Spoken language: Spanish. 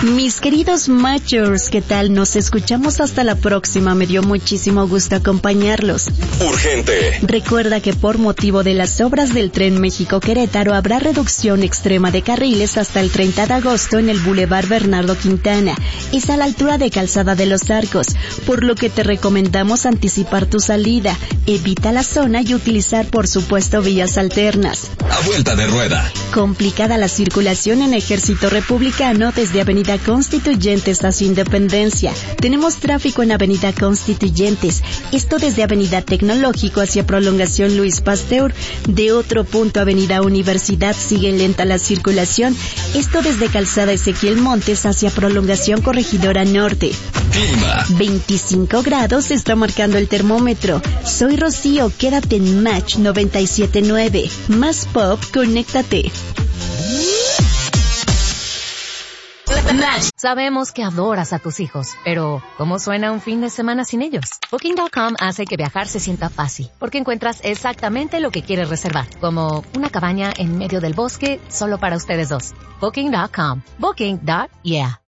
Mis queridos machos, ¿qué tal? Nos escuchamos hasta la próxima. Me dio muchísimo gusto acompañarlos. Urgente. Recuerda que por motivo de las obras del Tren México-Querétaro habrá reducción extrema de carriles hasta el 30 de agosto en el Boulevard Bernardo Quintana. Es a la altura de Calzada de los Arcos, por lo que te recomendamos anticipar tu salida. Evita la zona y utilizar, por supuesto, vías alternas. A vuelta de rueda. Complicada la circulación en Ejército Republicano desde Avenida Constituyentes hacia Independencia. Tenemos tráfico en Avenida Constituyentes. Esto desde Avenida Tecnológico hacia Prolongación Luis Pasteur. De otro punto, Avenida Universidad, sigue lenta la circulación. Esto desde Calzada Ezequiel Montes hacia Prolongación Corregidora Norte. Clima. 25 grados está marcando el termómetro. Soy Rocío, quédate en Match 97.9. Más pop, conéctate. Match. Sabemos que adoras a tus hijos, pero ¿cómo suena un fin de semana sin ellos? Booking.com hace que viajar se sienta fácil, porque encuentras exactamente lo que quieres reservar, como una cabaña en medio del bosque solo para ustedes dos. Booking.com. Booking.yeah.